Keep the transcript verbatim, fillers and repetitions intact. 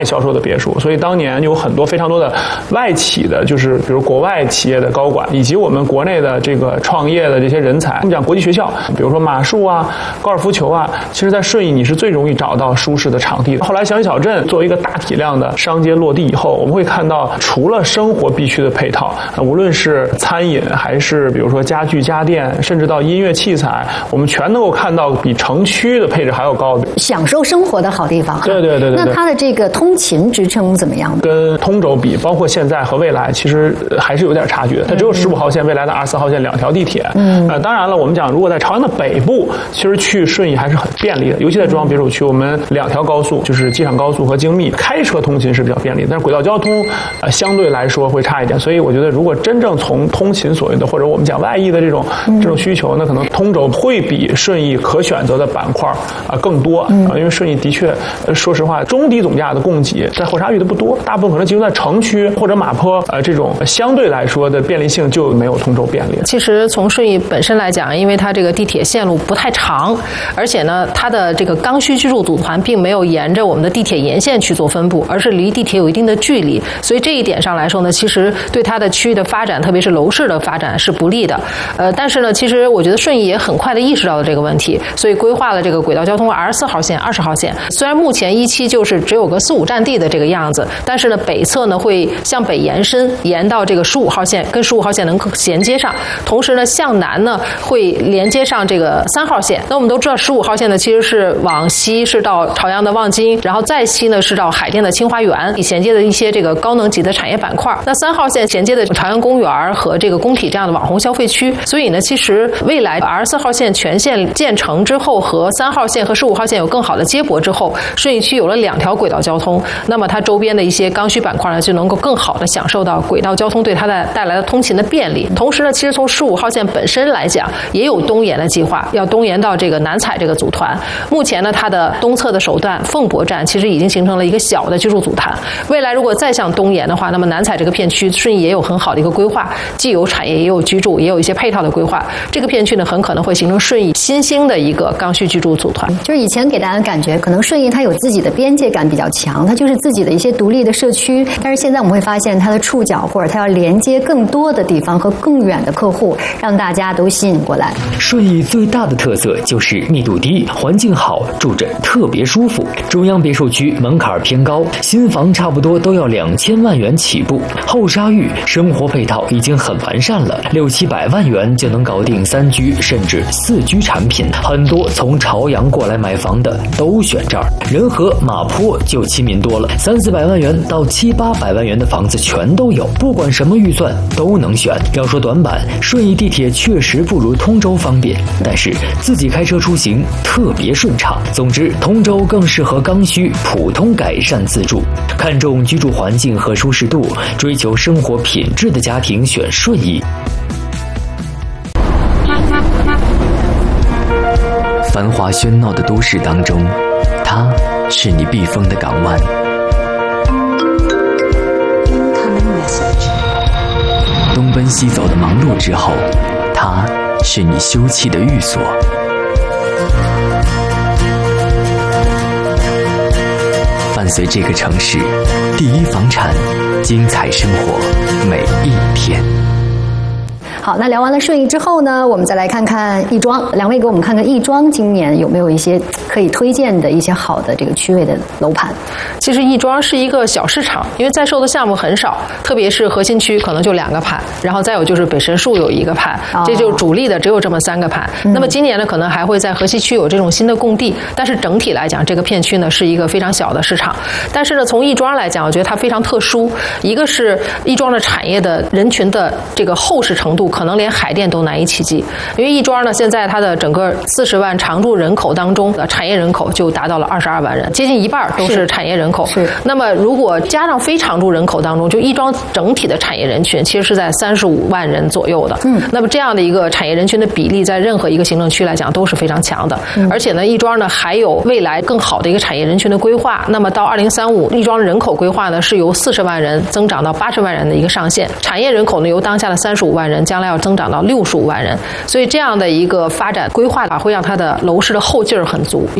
销售的别墅，所以当年有很多非常多的外企的，就是比如国外企业的高管，以及我们国内的这个创业的这些人才。我们讲国际学校，比如说马术啊、高尔夫球啊，其实在顺义你是最容易找到舒适的场地的。后来祥云小镇作为一个大体量的商街落地以后，我们会看到除了生活必须的配套，无论是餐饮还是比如说家具家电，甚至到音乐器材，我们全能够看到比城区的配置还要高的， 享受生活的好地方。 对对对对对。 那它的这个通勤支撑怎么样？ 跟通州比，包括现在和未来，其实还是有点差距的。它只有十五号线、未来的二十四号线两条地铁。嗯，呃，当然了，我们讲如果在朝阳的北部，其实去顺义还是很便利的，尤其在中央别墅区，我们两条高速，就是机场高速和京密，开车通勤是比较便利的，但是轨道交通呃相对来说会差一点。所以我觉得，如果真正从通勤所谓的或者我们讲外溢的这种这种需求，那可能通州会比顺义可选择的板块啊、呃、更多啊、呃，因为顺义的确，呃、说实话，中低总价的供给在后沙峪的不多，大部分可能集中在城区或者马坡，呃，这种相对来说的便利性就没有通州便利。 其实从顺义本身来讲，因为它这个地铁线路不太长，而且呢，它的这个刚需居住组团并没有沿着我们的地铁沿线去做分布，而是离地铁有一定的距离，所以这一点上来说呢，其实对它的区域的发展，特别是楼市的发展是不利的。呃，但是呢，其实我觉得顺义也很快的意识到了这个问题，所以规划了这个轨道交通二十四号线、二十号线。虽然目前一期就是只有个四五站地的这个样子，但是呢，北侧呢会向北延伸，延到这个十五号线，跟十五号线能衔接上。同时呢，向南呢会连接上这个三号线。那我们都知道，十五号线呢其实是往西是到朝阳的望京，然后再西呢是到海淀的清华园，以衔接的一些这个高能级的产业板块。那三号线衔接的朝阳公园和这个工体这样的网红消费区。所以呢，其实未来二十四号线全线建成之后，和三号线和十五号线有更好的接驳之后，顺义区有了两条轨道交通，那么它周边的一些刚需板块呢，就能够更好的享受到轨道交通对它的带来的通勤的便利。同时呢，其实从十五号线本身来讲，也有东延的计划，要东延到这个南采这个组团。目前呢，它的东侧的首段凤博站其实已经形成了一个小的居住组团。未来如果再向东延的话，那么南采这个片区顺义也有很好的一个规划，既有产业，也有居住，也有一些配套的规划。这个片区呢，很可能会形成顺义新兴的一个刚需居住组团。 就是以前给大家的感觉，可能顺义它有自己的边界感比较强，它就是自己的一些独立的社区。但是现在我们会发现，它的触角或者它要连接更多的地方和更远的客户，让大家都吸引过来。 顺义最大的特色就是密度低，环境好，住着特别舒服。中央别墅区门槛偏高，新房差不多都要两千万元起步。后沙峪生活配套已经很完善了，六七百万元就能搞定三居甚至四居产品。很多从朝阳过来买房的都选这儿。仁和、马坡就亲民多了，三四百万元到七八百万元的房子全都有，不管什么预算都能选。要说短板，顺义地铁确实不如通州方便，但是自己开车出行特别顺畅。总之，通州更适合刚需、普通改善自住，看重居住环境和舒适度，追求生活品质的家庭选顺义。繁华喧闹的都市当中，它是你避风的港湾。东奔西走的忙碌之后，它是你休憩的寓所。伴随这个城市，第一房产，精彩生活每一天。 好，那聊完了顺义之后呢，我们再来看看亦庄。两位给我们看看亦庄今年有没有一些可以推荐的一些好的这个区位的楼盘。 其实亦庄是一个小市场，因为在售的项目很少，特别是核心区可能就两个盘，然后再有就是北神树有一个盘，这就是主力的只有这么三个盘。哦、那么今年呢，可能还会在河西区有这种新的供地，但是整体来讲，这个片区呢是一个非常小的市场。但是呢，从亦庄来讲，我觉得它非常特殊，一个是亦庄的产业的人群的这个厚实程度，可能连海淀都难以企及。因为亦庄呢，现在它的整个四十万常住人口当中的产业人口就达到了二十二万人，接近一半都是产业人口。 是。 那么如果加上非常住人口当中，就亦庄整体的产业人群其实是在三十五万人左右的。嗯。那么这样的一个产业人群的比例，在任何一个行政区来讲都是非常强的。嗯。而且呢，亦庄呢还有未来更好的一个产业人群的规划。那么到二零三五，亦庄人口规划呢是由四十万人增长到八十万人的一个上限，产业人口呢由当下的三十五万人，将来要增长到六十五万人。所以这样的一个发展规划吧，会让它的楼市的后劲儿很足。